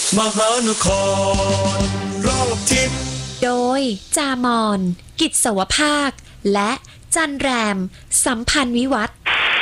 มหานครรอบทิศโดยจามอนกิจสวภาคและจันแรมสัมพันธ์วิวัฒน์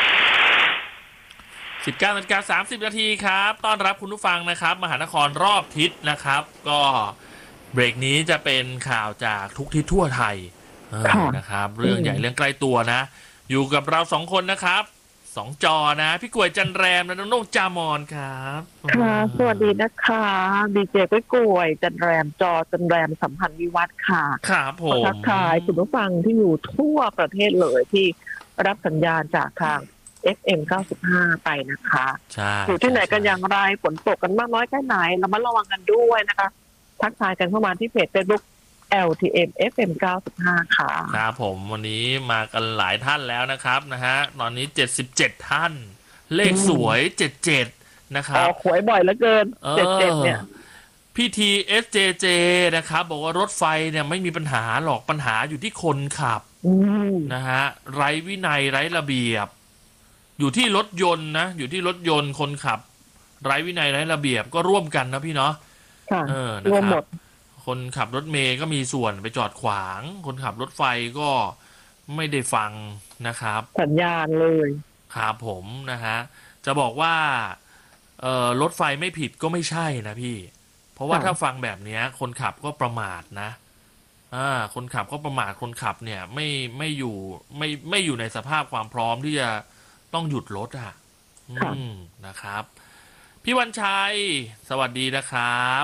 19:30 นาทีครับต้อนรับคุณผู้ฟังนะครับมหานครรอบทิศนะครับก็เบรกนี้จะเป็นข่าวจากทุกทิศทั่วไทยนะครับเรื่องใหญ่เรื่องใกล้ตัวนะอยู่กับเราสองคนนะครับสองจอนะพี่กล้วยจันแรมและน้องโน่งจามอนครับค่ะสวัสดีนะคะดีเจก้อยกล้วยจันแรมจอจันแรมสัมพันธ์วิวัฒน์ค่ะครับผมทักทายคุณผู้ฟังที่อยู่ทั่วประเทศเลยที่รับสัญญาณจากทาง FM 95 ไปนะคะใช่อยู่ที่ไหนกันอย่างไรฝนตกกันมากน้อยแค่ไหนเรามาระวังกันด้วยนะคะทักทายกันเข้ามาที่เพจ Facebook LTM FM 95 ค่ะครับผมวันนี้มากันหลายท่านแล้วนะครับนะฮะตอนนี้77ท่านเลขสวย77นะครับหวยบ่อยเหลือเกิน77เนี่ยพี่ที SJJ นะครับบอกว่ารถไฟเนี่ยไม่มีปัญหาหรอกปัญหาอยู่ที่คนขับนะฮะไร้วินัยไร้ระเบียบอยู่ที่รถยนต์นะอยู่ที่รถยนต์คนขับไร้วินัยไร้ระเบียบก็ร่วมกันนะพี่เนาะรวมหมดคนขับรถเมย์ก็มีส่วนไปจอดขวางคนขับรถไฟก็ไม่ได้ฟังนะครับสัญญาณเลยครับผมนะฮะจะบอกว่ารถไฟไม่ผิดก็ไม่ใช่นะพี่เพราะว่าถ้าฟังแบบนี้คนขับก็ประมาทนะคนขับก็ประมาทคนขับเนี่ยไม่อยู่ในสภาพความพร้อมที่จะต้องหยุดรถนะครับพี่วันชัยสวัสดีนะครับ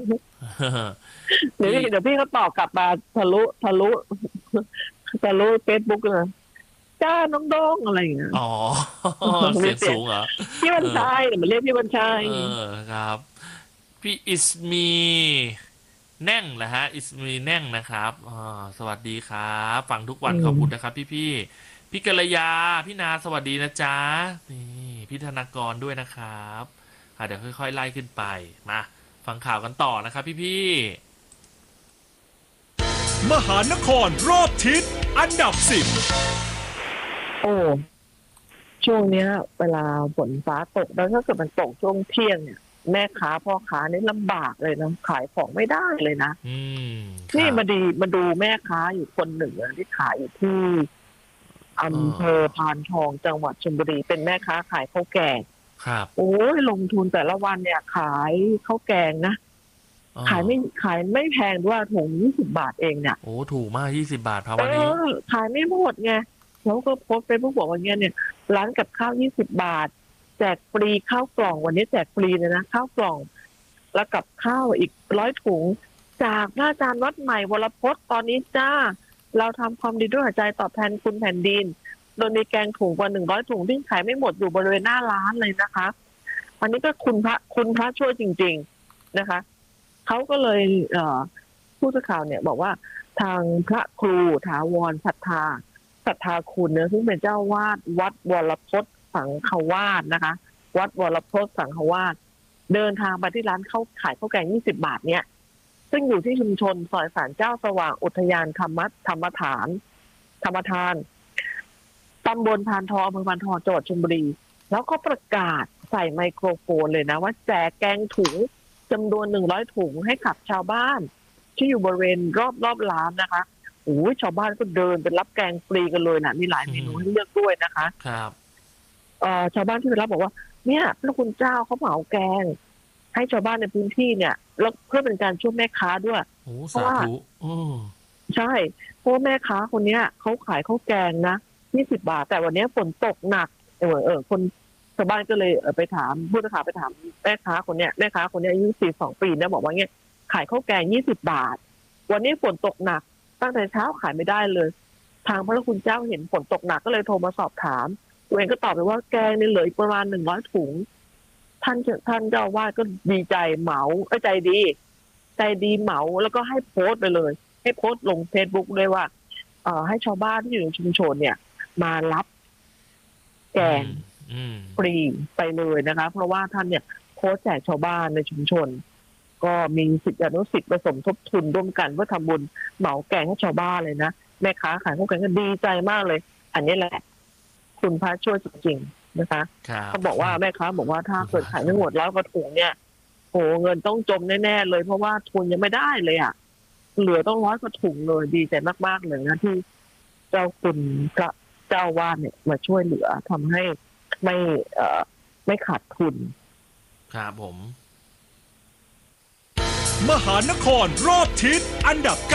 เดี๋ยวพี่เขาตอบกลับมาทะลุเฟซบุ๊กเลยจ้าน้องโด่งอะไรอย่างเงี้ยอ๋อเสียงสูงเหรอพี่วันชัยมันเรียกพี่วันชัยครับพี่อิสมีแน่งแหละฮะอิสมีแน่งนะครับสวัสดีครับฟังทุกวันขอบคุณนะครับพี่กัลยาพี่นาสวัสดีนะจ๊ะนี่พี่ธนากรด้วยนะครับเดี๋ยวค่อยๆไล่ขึ้นไปมาฟังข่าวกันต่อนะครับพี่มหานครรอบทิศอันดับ10 โอ้ช่วงเนี้ยเวลาฝนฟ้าตกแล้วถ้าเกิดมันตกช่วงเที่ยงเนี่ยแม่ค้าพ่อค้านี่ลำบากเลยนะขายของไม่ได้เลยนะนี่มาดูแม่ค้าอยู่คนหนึ่งที่ขายอยู่ที่อำเภอพานทองจังหวัดชลบุรีเป็นแม่ค้าขายข้าวแกงโอ้ยลงทุนแต่ละวันเนี่ยขายข้าวแกงนะขายไม่แพงด้วยถุง20 บาทเองเนี่ยโอ้ถูกมาก20 บาทพาวันนี้ขายไม่หมดไงแล้วก็โพสต์เฟซบุ๊กบอกว่าเนี่ยร้านกับข้าว20 บาทแจกฟรีข้าวกล่องวันนี้แจกฟรีเลยนะข้าวกล่องแล้วกับข้าวอีก100 ถุงจากพระอาจารย์วัดใหม่วรพจน์ตอนนี้จ้าเราทำความดีด้วยหัวใจตอบแทนคุณแผ่นดินโดยมีแกงถุงกว่า100 ถุงที่ขายไม่หมดอยู่บริเวณหน้าร้านเลยนะคะอันนี้ก็คุณพระช่วยจริงๆนะคะเขาก็เลยผู้สื่อข่าวเนี่ยบอกว่าทางพระครูถาวรศรัทธาคุณเนี่ยซึ่งเป็นเจ้าวาดวัดวรพจน์สังฆวาสนะคะวัดวรพจน์สังฆวาสเดินทางไปที่ร้านเขาขายข้าวแกง20 บาทเนี่ยซึ่งอยู่ที่ชุมชนซอยศาลเจ้าสว่างอุทยานธรรมทานตำบลพานทองอำเภอพานทองจังหวัดชลบุรีแล้วก็ประกาศใส่ไมโครโฟนเลยนะว่าแจกแกงถุงจำนวน100 ถุงให้กับชาวบ้านที่อยู่บริเวณรอบร้านนะคะโอ้ยชาวบ้านก็เดินไปรับแกงฟรีกันเลยนะมีหลายเมนูให้เลือกด้วยนะคะครับชาวบ้านที่ไปรับบอกว่าเนี่ยพระคุณเจ้าเขาเหมาแกงให้ชาวบ้านในพื้นที่เนี่ยแล้วเพื่อเป็นการช่วยแม่ค้าด้วยเพราะว่าใช่เพราะแม่ค้าคนเนี้ยเขาขายข้าวแกงนะ20 บาทแต่วันนี้ฝนตกหนักคนชาวบ้านก็เลยไปถามผู้สื่อข่าวไปถามแม่ค้าคนเนี้ยอายุ42 ปีเนี่ยบอกว่าเนี่ยขายข้าวแกง20 บาทวันนี้ฝนตกหนักตั้งแต่เช้าขายไม่ได้เลยทางพระคุณเจ้าเห็นฝนตกหนักก็เลยโทรมาสอบถามตัวเองก็ตอบไปว่าแกงนี่เหลืออีกประมาณ100 ถุงท่านเจ้าว่าก็ดีใจเหมาใจดีเหมาแล้วก็ให้โพสต์ไปเลยให้โพสต์ลง Facebook ด้วยว่าให้ชาวบ้านที่อยู่ในชุมชนเนี่ยมารับแกงฟรีไปเลยนะคะเพราะว่าท่านเนี่ยโพสต์แจกชาวบ้านในชุมชนก็มีศิษยานุศิษย์ผสมทบทุนร่วมกันเพื่อทำบุญเหมาแกงให้ชาวบ้านเลยนะแม่ค้าขายข้าวแกงก็ดีใจมากเลยอันนี้แหละคุณพระช่วยจริงๆนะคะเขาบอกว่าแม่ค้าบอกว่าถ้าเกิดขายไม่หมด100 กว่าถุงเนี่ยโอ้เงินต้องจมแน่ๆเลยเพราะว่าทุนยังไม่ได้เลยอ่ะเหลือต้อง100 กว่าถุงเลยดีใจมากๆเลยนะที่เจ้าคุณพระเจ้าวาดเนี่ยมาช่วยเหลือทำให้ไม่ขาดทุนครับผมมหานครรอบทิศอันดับ 9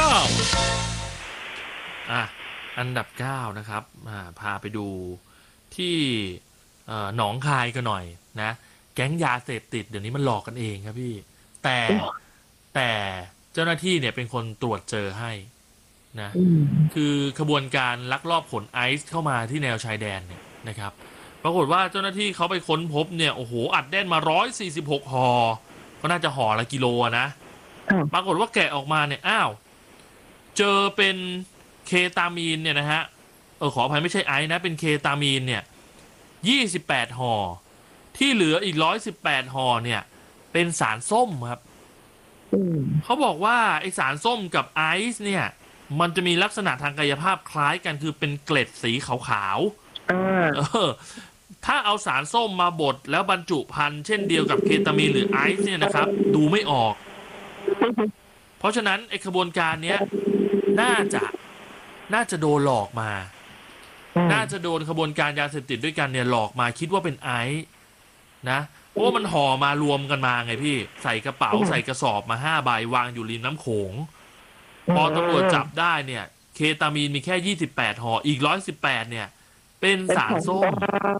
อันดับ9นะครับพาไปดูที่หนองคายกันหน่อยนะแก๊งยาเสพติดเดี๋ยวนี้มันหลอกกันเองครับพี่แต่เจ้าหน้าที่เนี่ยเป็นคนตรวจเจอให้นะคือขบวนการลักลอบขนไอซ์เข้ามาที่แนวชายแดนเนี่ยนะครับปรากฏว่าเจ้าหน้าที่เขาไปค้นพบเนี่ยโอ้โหอัดแน่นมา146ห่อก็น่าจะห่อละกิโลนะปรากฏว่าแกะออกมาเนี่ยเจอเป็นเคตามีนเนี่ยนะฮะขออภัยไม่ใช่ไอซ์นะเป็นเคตามีนเนี่ย28ห่อที่เหลืออีก118ห่อเนี่ยเป็นสารส้มครับเขาบอกว่าไอสารส้มกับไอซ์เนี่ยมันจะมีลักษณะทางกายภาพคล้ายกันคือเป็นเกล็ดสีขาวๆถ้าเอาสารส้มมาบดแล้วบรรจุภัณฑ์เช่นเดียวกับเคตามีนหรือไอซ์เนี่ยนะครับดูไม่ออกเพราะฉะนั้นไอขบวนการเนี้ยน่าจะโดนหลอกมาน่าจะโดนขบวนการยาเสพติดด้วยกันเนี่ยหลอกมาคิดว่าเป็นไอซ์นะเพราะว่ามันห่อมารวมกันมาไงพี่ใส่กระเป๋าใส่กระสอบมา5 ใบวางอยู่ริมน้ำโขงพอตำรวจจับได้เนี่ยเคตามีนมีแค่28ห่ออีก118เนี่ยเป็นสารส้ม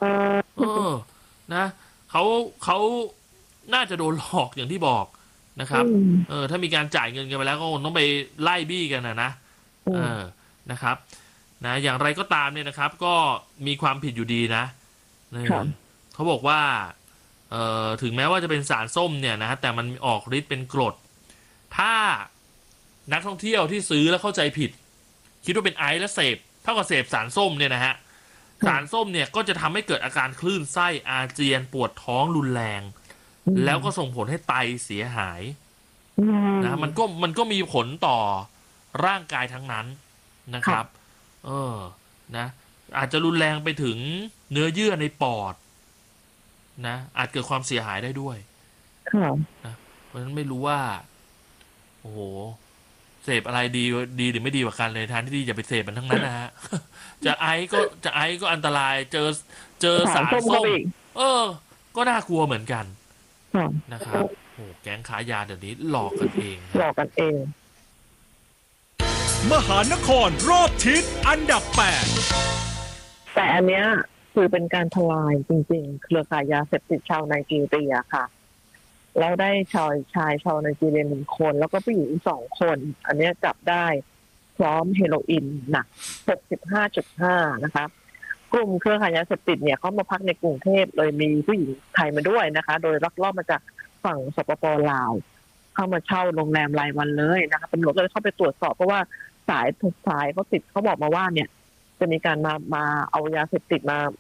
นะเขาน่าจะโดนหลอกอย่างที่บอกนะครับถ้ามีการจ่ายเงินกันไปแล้วก็คงต้องไปไล่บี้กันนะนะครับนะอย่างไรก็ตามเนี่ยนะครับก็มีความผิดอยู่ดีนะเขาบอกว่าถึงแม้ว่าจะเป็นสารส้มเนี่ยนะแต่มันออกฤทธิ์เป็นกรดถ้านักท่องเที่ยวที่ซื้อแล้วเข้าใจผิดคิดว่าเป็นไอซ์และเสพเท่ากับเสพสารส้มเนี่ยนะฮะสารส้มเนี่ยก็จะทำให้เกิดอาการคลื่นไส้อาเจียนปวดท้องรุนแรงแล้วก็ส่งผลให้ไตเสียหายนะมันก็มีผลต่อร่างกายทั้งนั้นนะครับนะอาจจะรุนแรงไปถึงเนื้อเยื่อในปอดนะอาจเกิดความเสียหายได้ด้วยนะเพราะฉะนั้นไม่รู้ว่าโอ้โหเสพอะไรดีหรือไม่ดีกว่ากันเลยทางที่ดีอย่าไปเสพมันทั้งนั้นนะฮะ จะไอซ์ก็อันตรายเจอสารส้มก็น่ากลัวเหมือนกันนะครับโอ้แก๊งขายยาเดี๋ยวนี้หลอกกันเองมหานครรอบทิศอันดับ 8แต่อันเนี้ยคือเป็นการทลายจริงๆเครือข่ายยาเสพติดชาวไนจีเรียค่ะแล้วได้ชายชาวไนจีเรีย1 คนแล้วก็ผู้หญิง2 คนอันนี้จับได้พร้อมเฮโรอีนหนัก 65.5 นะคะกลุ่มเครือข่ายยาเสพติดเนี่ยเขามาพักในกรุงเทพเลยมีผู้หญิงไทยมาด้วยนะคะโดยลักลอบมาจากฝั่งสปป.ลาวเข้ามาเช่าโรงแรมรายวันเลยนะคะตำรวจก็เลยเข้าไปตรวจสอบเพราะว่าสายเขาติดเขาบอกมาว่าเนี่ยจะมีการมาเอายาเสพติด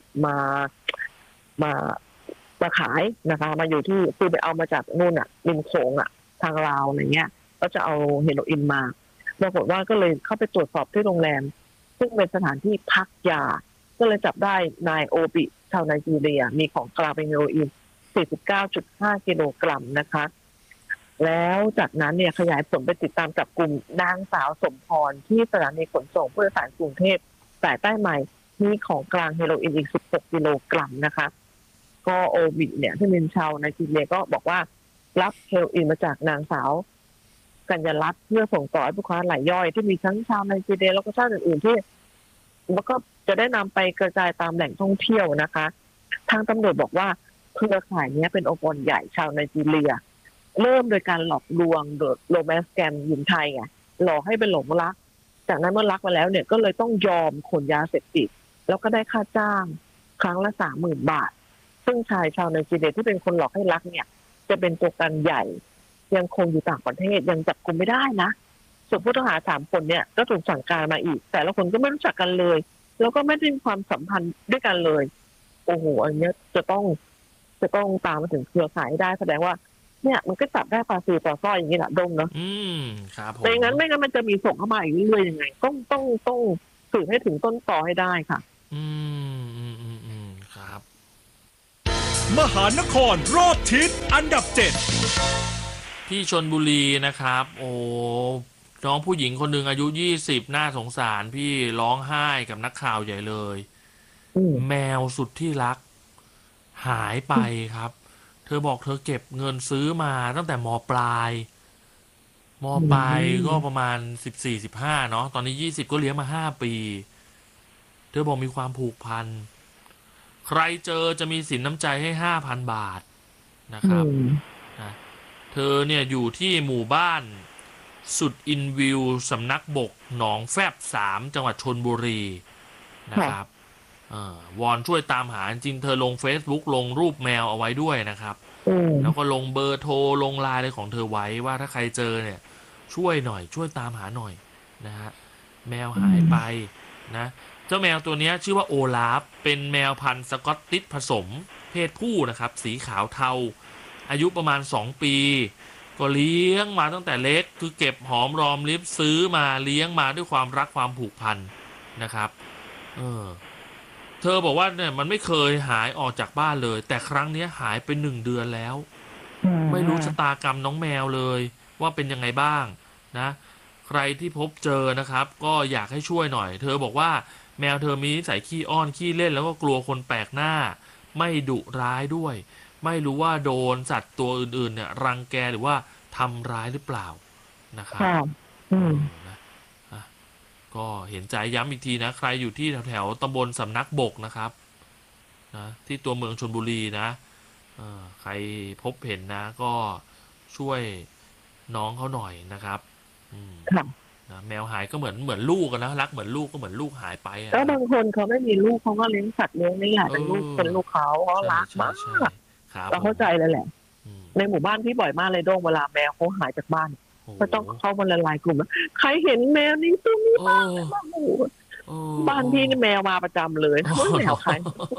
มาขายนะคะมาอยู่ที่คือไปเอามาจากนู่นริมโขงทางลาวอะไรเงี้ยก็จะเอาเฮโรอีนมาปรากฏว่าก็เลยเข้าไปตรวจสอบที่โรงแรมซึ่งเป็นสถานที่พักยาก็เลยจับได้นายโอบิชาวไนจีเรียมีของกลางเป็นเฮโรอีน 49.5 กิโลกรัมนะคะแล้วจากนั้นเนี่ยขยายผลไปติดตามจับกลุ่มนางสาวสมพรที่สถานีขนส่งผู้โดยสารกรุงเทพสายใต้ใหม่มีของกลางเฮโรอีนอีก16 กิโลกรัมนะคะก็โอบิเนี่ยที่เป็นชาวไนจีเรียก็บอกว่ารับเฮโรอีนมาจากนางสาวกัญญรัตน์เพื่อส่งต่อให้ผู้ค้ารายย่อยที่มีทั้งชาวไนจีเรียแล้วก็ชาติอื่นๆที่แล้วก็จะได้นำไปกระจายตามแหล่งท่องเที่ยวนะคะทางตำรวจบอกว่าเครือข่ายนี้เป็นองค์กรใหญ่ชาวไนจีเรียเริ่มโดยการหลอกลวงโดยโรแมนต์แกมหญิงไทยหลอกให้เป็นหลงรักจากนั้นเมื่อรักมาแล้วเนี่ยก็เลยต้องยอมขนยาเสพติดแล้วก็ได้ค่าจ้างครั้งละ 30,000 บาทซึ่งชายชาวไนจีเรียที่เป็นคนหลอกให้รักเนี่ยจะเป็นตัวการใหญ่ยังคงอยู่ต่างประเทศยังจับกุมไม่ได้นะส่วนผู้ต้องหา3 คนเนี่ยก็ถูกสั่งการมาอีกแต่ละคนก็ไม่รู้จักกันเลยแล้วก็ไม่ได้มีความสัมพันธ์ด้วยกันเลยโอ้โหอันนี้จะต้องตามมาถึงเครือข่ายได้แสดงว่าเนี่ยมันก็จับได้ปลาซิวปลาสร้อยอย่างนี้แหละดงเนาะครับผมไม่งั้นมันจะมีส่งเข้ามาอีกเรื่อยๆยังไงต้องสืบให้ถึงต้นตอให้ได้ค่ะครับมหานครรอบทิศอันดับ 7 ที่ชลบุรีนะครับ โอ้น้องผู้หญิงคนหนึ่งอายุ20น่าสงสารพี่ร้องไห้กับนักข่าวใหญ่เลย แมวสุดที่รักหายไปครับ เธอบอกเธอเก็บเงินซื้อมาตั้งแต่ม.ปลายก็ประมาณ14-15เนาะตอนนี้20ก็เลี้ยงมา5 ปีเธอบอกมีความผูกพันใครเจอจะมีสินน้ำใจให้5,000 บาทนะครับนะเธอเนี่ยอยู่ที่หมู่บ้านสุดอินวิวสำนักบกหนองแฟบ3จังหวัดชลบุรีนะครับวอนช่วยตามหาจริงเธอลง Facebook ลงรูปแมวเอาไว้ด้วยนะครับแล้วก็ลงเบอร์โทรลงไลน์อะไรของเธอไว้ว่าถ้าใครเจอเนี่ยช่วยหน่อยช่วยตามหาหน่อยนะฮะแมวหายไปนะเจ้าแมวตัวนี้ชื่อว่าโอลาฟเป็นแมวพันธุ์สกอตติชผสมเพศผู้นะครับสีขาวเทาอายุประมาณ2 ปีก็เลี้ยงมาตั้งแต่เล็กคือเก็บหอมรอมริบซื้อมาเลี้ยงมาด้วยความรักความผูกพันนะครับเธอบอกว่าเนี่ยมันไม่เคยหายออกจากบ้านเลยแต่ครั้งนี้หายไป1 เดือนแล้วไม่รู้ชะตากรรมน้องแมวเลยว่าเป็นยังไงบ้างนะใครที่พบเจอนะครับก็อยากให้ช่วยหน่อยเธอบอกว่าแมวเธอมีนิสัยขี้อ้อนขี้เล่นแล้วก็กลัวคนแปลกหน้าไม่ดุร้ายด้วยไม่รู้ว่าโดนสัตว์ตัวอื่นๆเนี่ยรังแกหรือว่าทำร้ายหรือเปล่านะครับก็เห็นใจย้ำอีกทีนะใครอยู่ที่แถวๆตำบลสำนักบกนะครับนะที่ตัวเมืองชลบุรีนะใครพบเห็นนะก็ช่วยน้องเขาหน่อยนะครับนะแมวหายก็เหมือนลูกกันนะรักเหมือนลูกก็เหมือนลูกหายไปแล้วบางคนเขาไม่มีลูกเขาก็เลี้ยงสัตว์เลี้ยงนี่แหละเป็นลูกเขารักมากเราเข้าใจเลยแหละในหมู่บ้านพี่บ่อยมากเลยโด่งเวลาแมวเขาหายจากบ้านก็ต้องเข้ามาละลายกลุ่มใครเห็นแมวนี้ตัวนี้บ้านบ้านพี่นี่แมวมาประจำเลยแมวใคร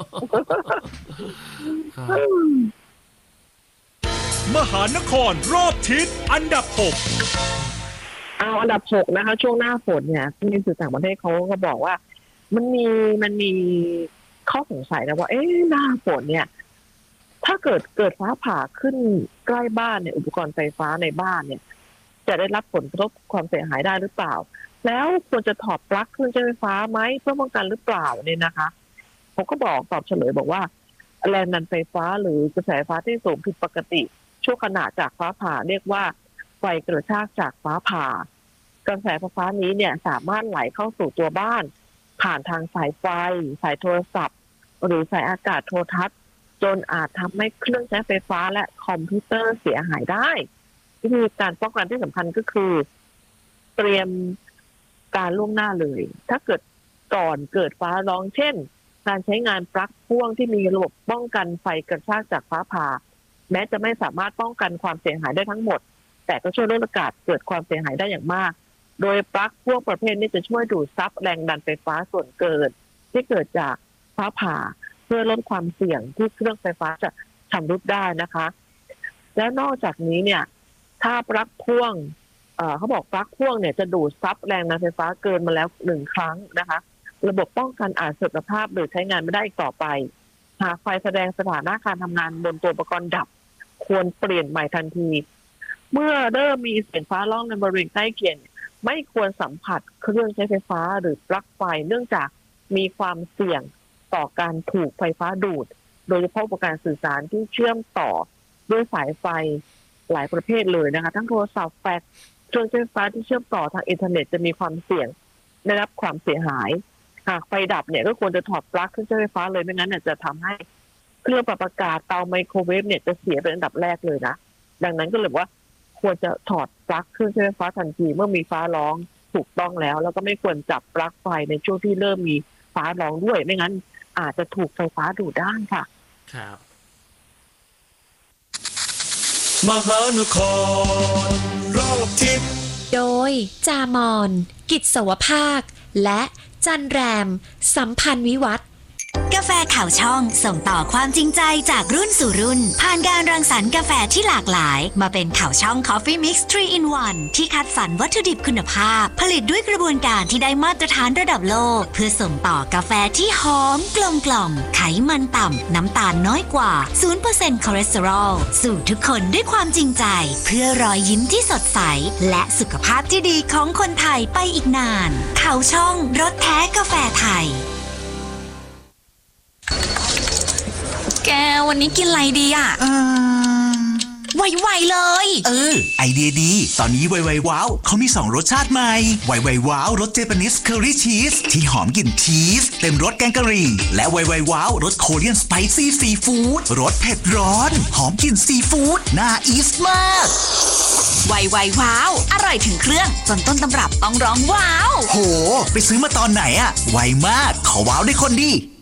มหานครรอบทิศอันดับ6 อันดับ6นะคะช่วงหน้าฝนเนี่ยที่สื่อต่างประเทศเขาก็บอกว่ามันมีข้อสงสัยนะว่าหน้าฝนเนี่ยถ้าเกิดฟ้าผ่าขึ้นใกล้บ้านเนี่ยอุปกรณ์ไฟฟ้าในบ้านเนี่ยจะได้รับผลกระทบความเสียหายได้หรือเปล่าแล้วควรจะถอดปลั๊กเครื่องใช้ไฟฟ้าไหมเพื่อป้องกันหรือเปล่าเนี่ยนะคะผมก็บอกตอบเฉลยบอกว่าแรงดันไฟฟ้าหรือกระแสไฟฟ้าที่สูงผิดปกติชั่วขณะจากฟ้าผ่าเรียกว่าไฟกระชากจากฟ้าผ่ากระแสไฟฟ้านี้เนี่ยสามารถไหลเข้าสู่ตัวบ้านผ่านทางสายไฟสายโทรศัพท์หรือสายอากาศโทรทัศน์จนอาจทำให้เครื่องใช้ไฟฟ้าและคอมพิวเตอร์เสียหายได้วิธีการป้องกันที่สำคัญก็คือเตรียมการล่วงหน้าเลยถ้าเกิดก่อนเกิดฟ้าร้องเช่นการใช้งานปลั๊กพ่วงที่มีระบบป้องกันไฟกระชากจากฟ้าผ่าแม้จะไม่สามารถป้องกันความเสียหายได้ทั้งหมดแต่ก็ช่วยลดโอกาสเกิดความเสียหายได้อย่างมากโดยปลั๊กพ่วงประเภทนี้จะช่วยดูดซับแรงดันไฟฟ้าส่วนเกินที่เกิดจากฟ้าผ่าเพื่อลดความเสี่ยงที่เครื่องไฟฟ้าจะชำรุดได้นะคะและนอกจากนี้เนี่ยถ้าปลั๊กพ่วงเขาบอกปลั๊กพ่วงเนี่ยจะดูดซับแรงดันไฟฟ้าเกินมาแล้ว1 ครั้งนะคะระบบป้องกันอาจเสื่อมสภาพหรือใช้งานไม่ได้อีกต่อไปหากไฟแสดงสถานะการทำงานบนตัวอุปกรณ์ดับควรเปลี่ยนใหม่ทันทีเมื่อเริ่มมีเสียงฟ้าร้องในบริเวณใกล้เคียงไม่ควรสัมผัสเครื่องใช้ไฟฟ้าหรือปลั๊กไฟเนื่องจากมีความเสี่ยงต่อการถูกไฟฟ้าดูดโดยเฉพาะอุปกรณ์สื่อสารที่เชื่อมต่อด้วยสายไฟหลายประเภทเลยนะคะทั้งโทรศัพท์แฟกซ์เครื่องใช้ไฟฟ้าที่เชื่อมต่อทางอินเทอร์เน็ตจะมีความเสี่ยงได้รับความเสียหายหากไฟดับเนี่ยก็ควรจะถอดปลั๊กเครื่องใช้ไฟฟ้าเลยไม่งั้นเนี่ยจะทำให้เครื่องปรับอากาศเตาไมโครเวฟเนี่ยจะเสียเป็นอันดับแรกเลยนะดังนั้นก็เลยว่าควรจะถอดปลั๊กเครื่องใช้ไฟฟ้าทันทีเมื่อมีฟ้าร้องถูกต้องแล้วก็ไม่ควรจับปลั๊กไฟในช่วงที่เริ่มมีฟ้าร้องด้วยไม่งั้นอาจจะถูกไฟฟ้าดูดได้ค่ะครับมหานครรอบทิศโดยจามอนกิจสวภาคและจันแรมสัมพันธ์วิวัฒน์กาแฟข่าวช่องส่งต่อความจริงใจจากรุ่นสู่รุ่นผ่านการรังสรรค์กาแฟที่หลากหลายมาเป็นข่าวช่อง Coffee Mix 3 in 1 ที่คัดสรรวัตถุดิบคุณภาพผลิตด้วยกระบวนการที่ได้มาตรฐานระดับโลกเพื่อส่งต่อกาแฟที่หอมกลมกล่อมไขมันต่ำน้ำตาลน้อยกว่า 0% คอเลสเตอรอลสู่ทุกคนด้วยความจริงใจเพื่อรอยยิ้มที่สดใสและสุขภาพที่ดีของคนไทยไปอีกนานข่าวช่องรสแท้กาแฟไทยแกวันนี้กินอะไรดีอ่ะไวๆเลยไอเดียดีตอนนี้ไวๆว้าวเขามี2รสชาติใหม่ไวๆว้าวรสเจแปนิสเคอรี่ชีสที่หอมกลิ่นชีสเต็มรสแกงกะหรี่และไวๆว้าวรสโคเรียนสไปซี่ซีฟู้ดรสเผ็ดร้อนหอมกลิ่นซีฟู้ดน่าอีสมากไวว้าวอร่อยถึงเครื่องจนต้นตำรับต้องร้องว้าวโหไปซื้อมาตอนไหนอะไวมากขอว้าวได้คนดี